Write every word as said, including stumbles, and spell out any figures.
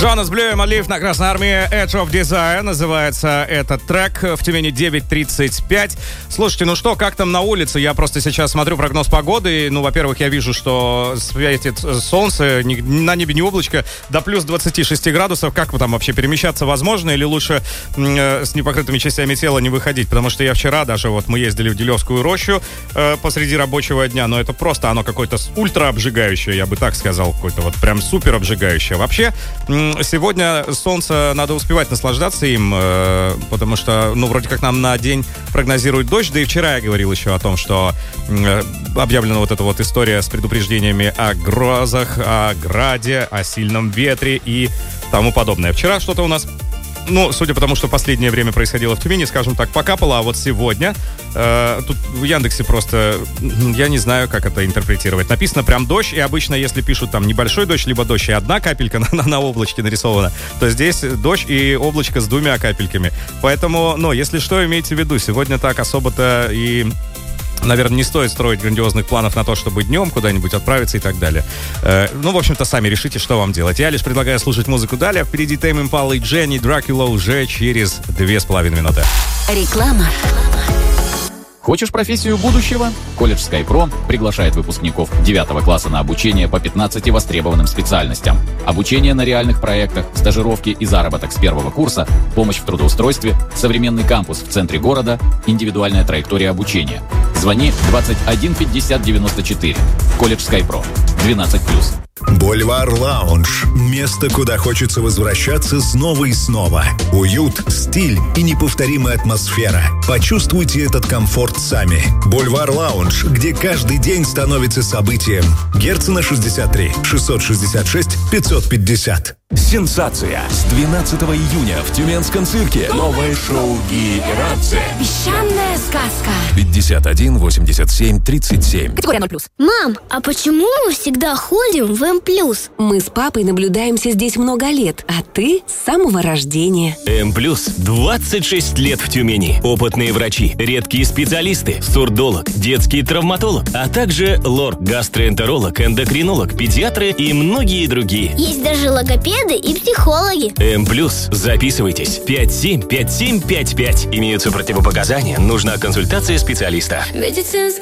Джонас Блю и Малиф на Красной Армии. Edge of Desire называется этот трек. В Тюмени девять тридцать пять. Слушайте, ну что, как там на улице? Я просто сейчас смотрю прогноз погоды. Ну, во-первых, я вижу, что светит солнце, на небе не облачко, до плюс двадцать шесть градусов. Как там вообще перемещаться возможно? Или лучше э, с непокрытыми частями тела не выходить? Потому что я вчера даже, вот мы ездили в Делевскую рощу э, посреди рабочего дня, но это просто оно какое-то ультра обжигающее, я бы так сказал, какое-то вот прям супер обжигающее. Вообще, сегодня солнце, надо успевать наслаждаться им, э, потому что, ну, вроде как нам на день прогнозируют дождь, да и вчера я говорил еще о том, что э, объявлена вот эта вот история с предупреждениями о грозах, о граде, о сильном ветре и тому подобное. Вчера что-то у нас, ну, судя по тому, что последнее время происходило в Тюмени, скажем так, покапало, а вот сегодня э, тут в Яндексе просто, я не знаю, как это интерпретировать. Написано прям дождь, и обычно, если пишут там небольшой дождь, либо дождь и одна капелька на, на, на облачке нарисована, то здесь дождь и облачко с двумя капельками. Поэтому, ну, если что, имейте в виду, сегодня так особо-то и... Наверное, не стоит строить грандиозных планов на то, чтобы днем куда-нибудь отправиться и так далее. Э, ну, в общем-то, сами решите, что вам делать. Я лишь предлагаю слушать музыку далее. Впереди Тейм Импала и Дженни Дракула уже через две с половиной минуты. Реклама. Хочешь профессию будущего? Колледж SkyPro приглашает выпускников девятого класса на обучение по пятнадцати востребованным специальностям. Обучение на реальных проектах, стажировки и заработок с первого курса, помощь в трудоустройстве, современный кампус в центре города, индивидуальная траектория обучения. Звони двадцать один пятьдесят девяносто четыре. Колледж SkyPro. двенадцать плюс. Бульвар Лаунж. Место, куда хочется возвращаться снова и снова. Уют, стиль и неповторимая атмосфера. Почувствуйте этот комфорт сами. Бульвар Лаунж, где каждый день становится событием. Герцена шестьдесят три, шестьсот шестьдесят шесть, пятьсот пятьдесят. Сенсация! С двенадцатого июня в Тюменском цирке новое шоу «Генерация». Песчаная сказка. пятьдесят один восемьдесят семь тридцать семь. Категория ноль плюс. Мам, а почему мы всегда ходим в М плюс? Мы с папой наблюдаемся здесь много лет, а ты с самого рождения. М плюс двадцать шесть лет в Тюмени. Опытные врачи, редкие специалисты, сурдолог, детский травматолог, а также лор, гастроэнтеролог, эндокринолог, педиатры и многие другие. Есть даже логопеды и психологи. М плюс. Записывайтесь. пять семь пять семь пять пять. Имеются противопоказания. Нужна консультация специалиста. Медицинский